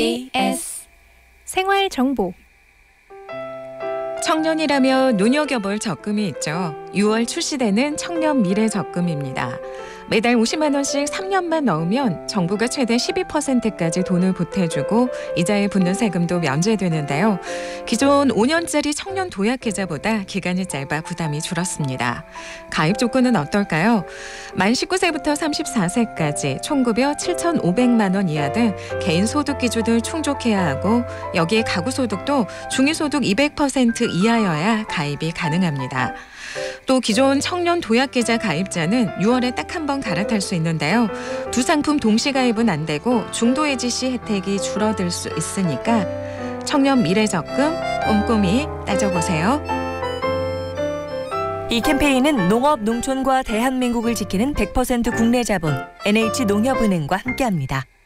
MBS 생활정보. 청년이라면 눈여겨볼 적금이 있죠. 6월 출시되는 청년 미래 적금입니다. 매달 50만 원씩 3년만 넣으면 정부가 최대 12%까지 돈을 보태주고 이자에 붙는 세금도 면제되는데요. 기존 5년짜리 청년 도약계좌보다 기간이 짧아 부담이 줄었습니다. 가입 조건은 어떨까요? 만 19세부터 34세까지 총급여 7,500만 원 이하 등 개인 소득 기준을 충족해야 하고 여기에 가구 소득도 중위소득 200% 이하여야 가입이 가능합니다. 또 기존 청년 도약계좌 가입자는 6월에 딱 한 번 갈아탈 수 있는데요. 두 상품 동시 가입은 안 되고 중도해지 시 혜택이 줄어들 수 있으니까 청년 미래적금 꼼꼼히 따져보세요. 이 캠페인은 농업, 농촌과 대한민국을 지키는 100% 국내 자본 NH농협은행과 함께합니다.